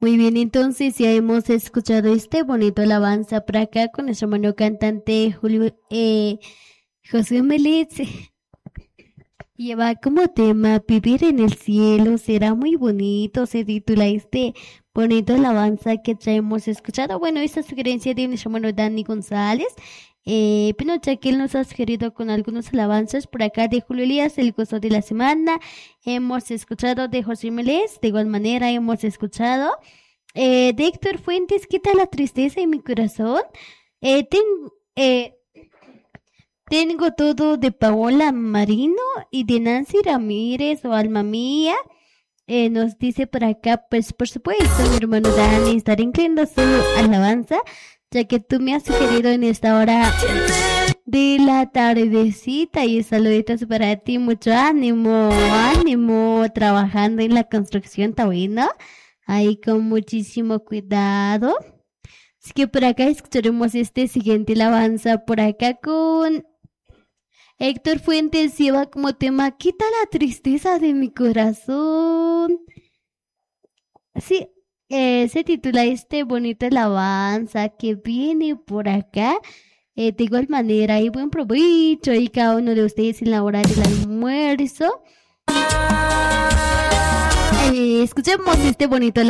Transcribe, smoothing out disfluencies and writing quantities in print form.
Muy bien, entonces ya hemos escuchado este bonito alabanza por acá con nuestro hermano cantante Julio José Melitz. Lleva como tema Vivir en el cielo, será muy bonito, se titula este bonito alabanza que traemos escuchado. Bueno, esta sugerencia de nuestro hermano Dani González. Pero ya que él nos ha sugerido con algunos alabanzas por acá de Julio Elías, el gozo de la semana. Hemos escuchado de José Melés, de igual manera hemos escuchado de Héctor Fuentes, quita la tristeza en mi corazón. Eh, ten- eh, Tengo todo de Paola Marino y de Nancy Ramírez o Alma Mía. Nos dice por acá, pues por supuesto, mi hermano Dani, estaré inclinando su alabanza, ya que tú me has sugerido en esta hora de la tardecita y saluditos para ti, mucho ánimo, ánimo, trabajando en la construcción taurina, ahí con muchísimo cuidado. Así que por acá escucharemos este siguiente alabanza, por acá con Héctor Fuentes lleva como tema Quita la tristeza de mi corazón. Sí, se titula este bonito alabanza que viene por acá. De igual manera, y buen provecho y cada uno de ustedes en la hora del almuerzo. Escuchemos este bonito alabanza.